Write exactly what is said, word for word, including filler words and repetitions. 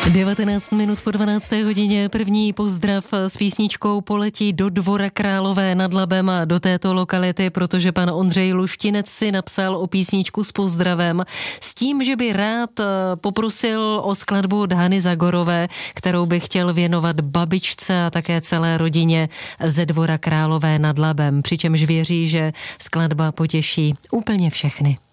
devatenáct minut po dvanácté hodině, první pozdrav s písničkou poletí do Dvora Králové nad Labem a do této lokality, protože pan Ondřej Luštinec si napsal o písničku s pozdravem s tím, že by rád poprosil o skladbu od Hany Zagorové, kterou by chtěl věnovat babičce a také celé rodině ze Dvora Králové nad Labem, přičemž věří, že skladba potěší úplně všechny.